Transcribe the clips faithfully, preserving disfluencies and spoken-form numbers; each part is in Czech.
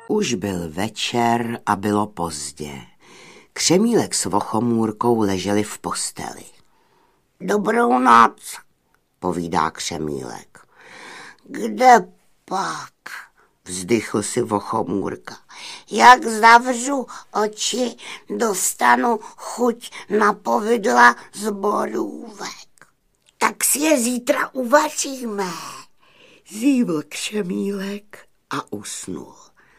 Už byl večer a bylo pozdě. Křemílek s Vochomůrkou leželi v posteli. Dobrou noc, povídá Křemílek. Kde pak? Vzdychl si Vochomůrka. Jak zavřu oči, dostanu chuť na povidla z borůvek. Tak si je zítra uvaříme. Zívl Křemílek a usnul.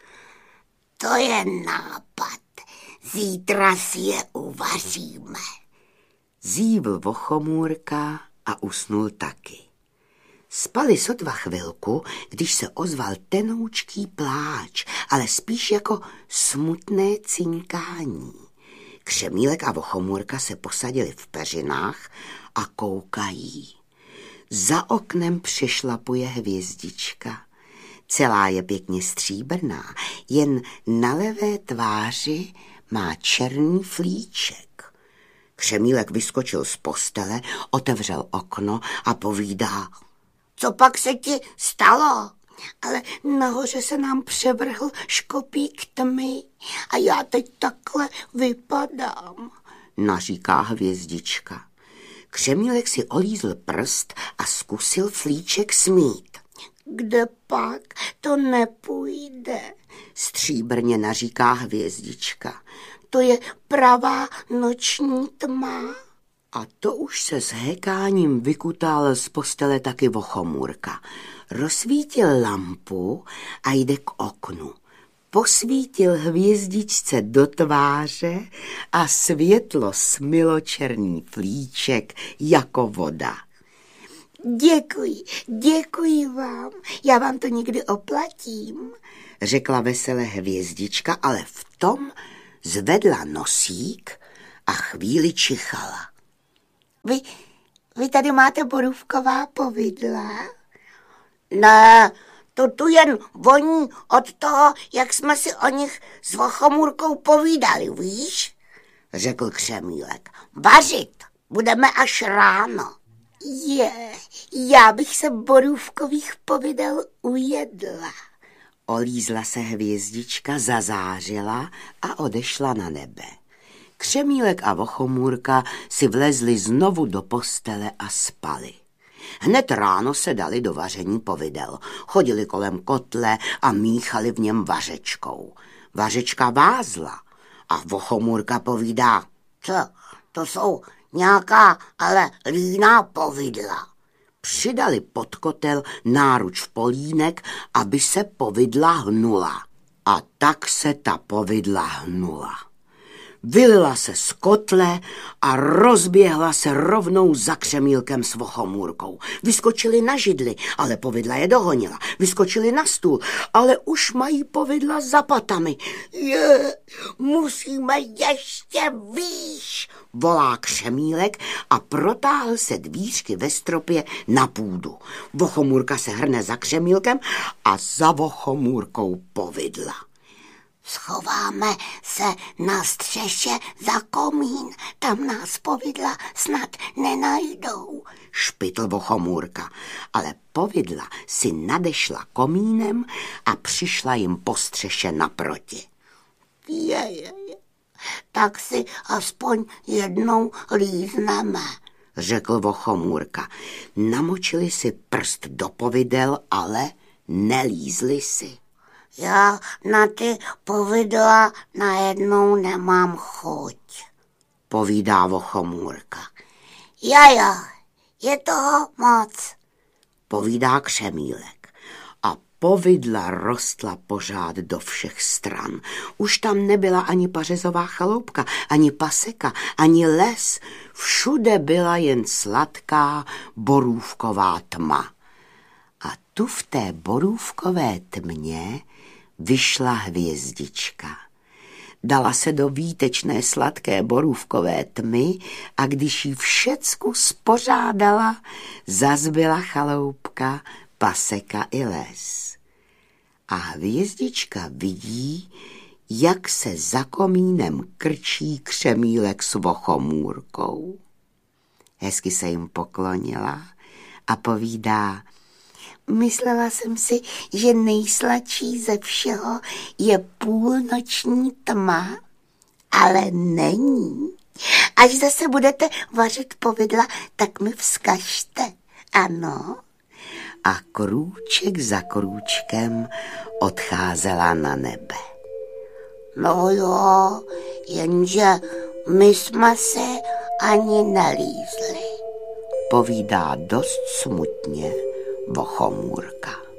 To je nápad. Zítra si je uvaříme. Zívl Vochomůrka a usnul taky. Spali sotva chvilku, když se ozval tenoučký pláč, ale spíš jako smutné cinkání. Křemílek a Vochomůrka se posadili v peřinách a koukají. Za oknem přešlapuje hvězdička. Celá je pěkně stříbrná, jen na levé tváři má černý flíček. Křemílek vyskočil z postele, otevřel okno a povídá: Co pak se ti stalo? Ale nahoře se nám převrhl škopík tmy a já teď takhle vypadám, naříká hvězdička. Křemílek si olízl prst a zkusil flíček smít. Kde pak? To nepůjde, stříbrně naříká hvězdička. To je pravá noční tma. A to už se s hekáním vykutal z postele taky Vochomůrka. Rozsvítil lampu a jde k oknu. Posvítil hvězdičce do tváře a světlo smylo černý flíček jako voda. Děkuji, děkuji vám, já vám to někdy oplatím, řekla veselé hvězdička, ale v tom zvedla nosík a chvíli čichala. Vy, vy tady máte borůvková povidla? Ne, to tu jen voní od toho, jak jsme si o nich s Vochomůrkou povídali, víš? Řekl Křemílek. Vařit budeme až ráno. Je, já bych se borůvkových povidel ujedla. Olízla se hvězdička, zazářila a odešla na nebe. Křemílek a Vochomůrka si vlezli znovu do postele a spali. Hned ráno se dali do vaření povidel. Chodili kolem kotle a míchali v něm vařečkou. Vařečka vázla a Vochomůrka povídá: Co, to jsou nějaká ale líná povidla. Přidali pod kotel náruč polínek, aby se povidla hnula. A tak se ta povidla hnula. Vylila se z kotle a rozběhla se rovnou za Křemílkem s Vochomůrkou. Vyskočili na židli, ale povidla je dohonila. Vyskočili na stůl, ale už mají povidla za patami. Je, musíme ještě výš, volá Křemílek a protáhl se dvířky ve stropě na půdu. Vochomůrka se hrne za Křemílkem a za Vochomůrkou povidla. Schováme se na střeše za komín, tam nás povidla snad nenajdou, špitl Vochomůrka, ale povidla si nadešla komínem a přišla jim po střeše naproti. Je, je, je. Tak si aspoň jednou lízneme, řekl Vochomůrka. Namočili si prst do povidel, ale nelízli si. Já na ty povidla najednou nemám chuť, povídá Vochomůrka. Jaja, je toho moc, povídá Křemílek. A povidla rostla pořád do všech stran. Už tam nebyla ani pařezová chaloupka, ani paseka, ani les. Všude byla jen sladká borůvková tma. A tu v té borůvkové tmě vyšla hvězdička. Dala se do výtečné sladké borůvkové tmy a když jí všecku spořádala, zazbyla chaloupka, paseka i les. A hvězdička vidí, jak se za komínem krčí Křemílek s Vochomůrkou. Hezky se jim poklonila a povídá: Myslela jsem si, že nejsladší ze všeho je půlnoční tma, ale není. Až zase budete vařit povidla, tak mi vzkažte, ano. A krůček za krůčkem odcházela na nebe. No jo, jenže my jsme se ani nelízli, povídá dost smutně Vochomůrka.